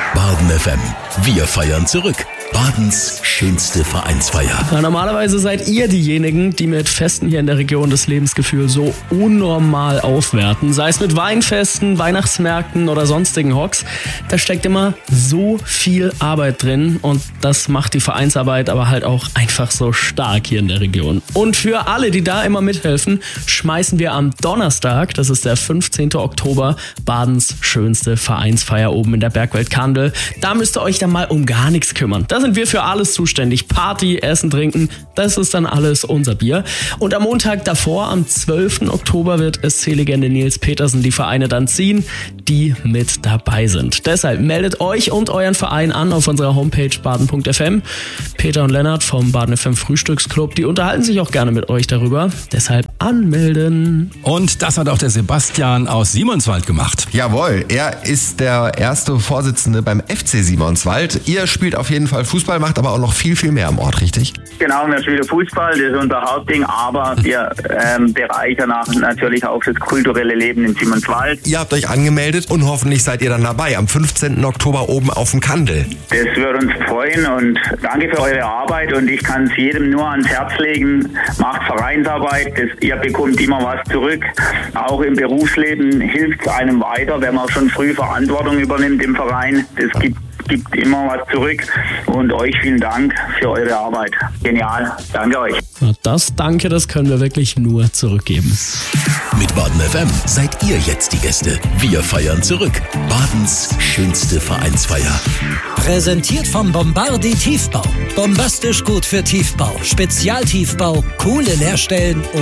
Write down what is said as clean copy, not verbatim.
Baden FM. Wir feiern zurück. Badens schönste Vereinsfeier. Ja, normalerweise seid ihr diejenigen, die mit Festen hier in der Region das Lebensgefühl so unnormal aufwerten. Sei es mit Weinfesten, Weihnachtsmärkten oder sonstigen Hocks. Da steckt immer so viel Arbeit drin und das macht die Vereinsarbeit aber halt auch einfach so stark hier in der Region. Und für alle, die da immer mithelfen, schmeißen wir am Donnerstag, das ist der 15. Oktober, Badens schönste Vereinsfeier oben in der Bergwelt Kandel. Da müsst ihr euch dann mal um gar nichts kümmern. Da sind wir für alles zuständig. Party, Essen, Trinken, das ist dann alles unser Bier. Und am Montag davor, am 12. Oktober, wird SC-Legende Nils Petersen die Vereine dann ziehen, die mit dabei sind. Deshalb meldet euch und euren Verein an auf unserer Homepage baden.fm. Peter und Lennart vom Baden FM Frühstücksclub, die unterhalten sich auch gerne mit euch darüber. Deshalb anmelden. Und das hat auch der Sebastian aus Simonswald gemacht. Jawohl, er ist der erste Vorsitzende beim FC Simonswald. Ihr spielt auf jeden Fall Fußball, macht aber auch noch viel, viel mehr am Ort, richtig? Genau, wir spielen Fußball, das ist unser Hauptding, aber wir bereichern natürlich auch das kulturelle Leben in Simonswald. Ihr habt euch angemeldet und hoffentlich seid ihr dann dabei am 15. Oktober oben auf dem Kandel. Das würde uns freuen und danke für eure Arbeit und ich kann es jedem nur ans Herz legen, macht Vereinsarbeit, ihr bekommt immer was zurück. Auch im Berufsleben hilft es einem weiter, wenn man schon früh Verantwortung übernimmt im Verein. Das gibt immer was zurück und euch vielen Dank für eure Arbeit. Genial, danke euch. Ja, das Danke, das können wir wirklich nur zurückgeben. Mit Baden FM seid ihr jetzt die Gäste. Wir feiern zurück. Badens schönste Vereinsfeier. Präsentiert vom Bombardi Tiefbau. Bombastisch gut für Tiefbau. Spezialtiefbau, coole Leerstellen und